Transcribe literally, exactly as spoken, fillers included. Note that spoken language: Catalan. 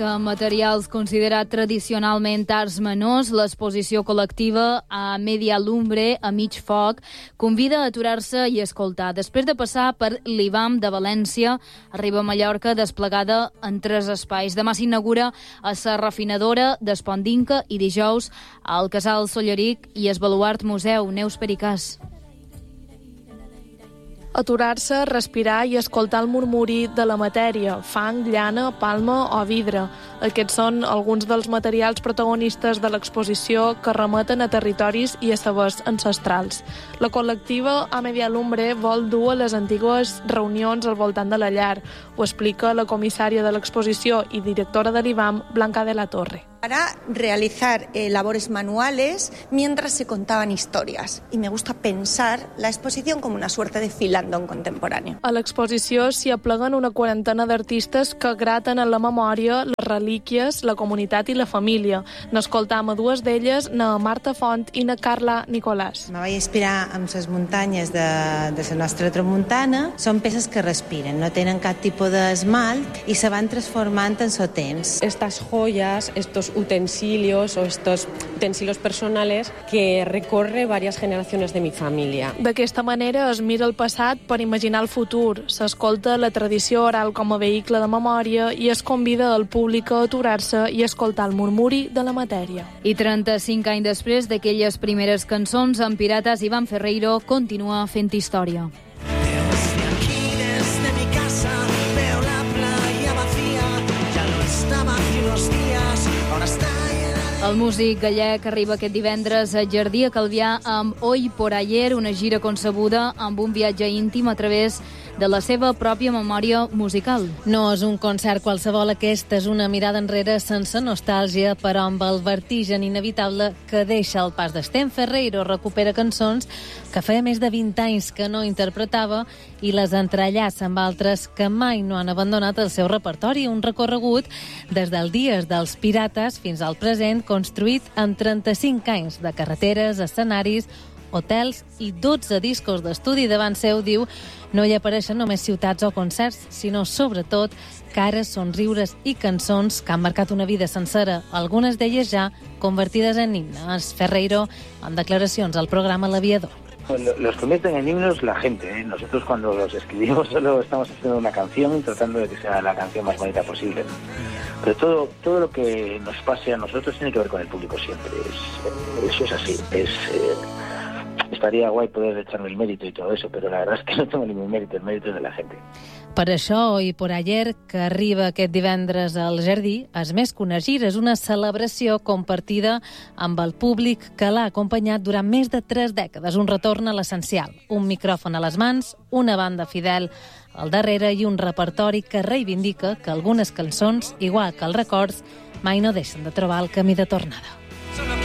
Materials considerat tradicionalment arts menors, l'exposició col·lectiva a Media Lumbre, a mig foc, convida a aturar-se i escoltar. Després de passar per l'I B A M de València, arriba a Mallorca desplegada en tres espais. Demà s'inaugura a la Refinadora d'Espondinca i dijous al Casal Solleric i el Baluart Museu. Neus Pericàs. Aturar-se, respirar i escoltar el murmuri de la matèria, fang, llana, palma o vidre. Aquests són alguns dels materials protagonistes de l'exposició que remeten a territoris i a sabers ancestrals. La col·lectiva A Media Lumbre vol dur a les antigues reunions al voltant de la llar. Ho explica la comissària de l'exposició i directora de l'I B A M, Blanca de la Torre. Para realizar eh, labores manuales mientras se contaban historias. Y me gusta pensar la exposición como una suerte de filandón contemporáneo. A l'exposició s'hi apleguen una quarantena d'artistes que graten en la memòria les relíquies, la comunitat i la família. N'escoltam a dues d'elles, na Marta Font i na Carla Nicolàs. Me vaig inspirar amb les muntanyes de, de la nostra tramuntana. Són peces que respiren, no tenen cap tipus d'esmalt i se van transformant en el temps. Estas joyas, estos utensilios o estos utensilios personales que recorre varias generaciones de mi familia. D'aquesta manera es mira el passat per imaginar el futur, s'escolta la tradició oral com a vehicle de memòria i es convida al públic a aturar-se i escoltar el murmuri de la matèria. I trenta-cinc anys després d'aquelles primeres cançons, en Pirates, Iván Ferreiro continua fent història. El músic gallec arriba aquest divendres a Jardí a Calvià amb Hoy por Ayer, una gira concebuda amb un viatge íntim a través de la seva pròpia memòria musical. No és un concert qualsevol, aquesta és una mirada enrere sense nostàlgia, però amb el vertigen inevitable que deixa el pas del temps. Ferreiro recupera cançons que feia més de vint anys que no interpretava i les entrellaça amb altres que mai no han abandonat el seu repertori. Un recorregut des dels dies dels Pirates fins al present, construït en trenta-cinc anys de carreteres, escenaris, hotels i dotze discos d'estudi. Davant seu, diu, no hi apareixen només ciutats o concerts, sinó sobretot cares, somriures i cançons que han marcat una vida sencera, algunes d'elles ja convertides en himnes. Ferreiro, en declaracions al programa L'Aviador. Los convierten en himnos la gente, ¿eh? Nosotros cuando los escribimos solo estamos haciendo una canción, tratando de que sea la canción más bonita posible. Pero todo, todo lo que nos pase a nosotros tiene que ver con el público siempre. Es, eso es así. Es, eh, estaría guay poder echarme el mérito y todo eso, pero la verdad es que no tengo ningún mérito, el mérito es de la gente. Per això, Hoy por Ayer, que arriba aquest divendres al Jardí, és més que una gira, és una celebració compartida amb el públic que l'ha acompanyat durant més de tres dècades. Un retorn a l'essencial, un micròfon a les mans, una banda fidel al darrere i un repertori que reivindica que algunes cançons, igual que els records, mai no deixen de trobar el camí de tornada.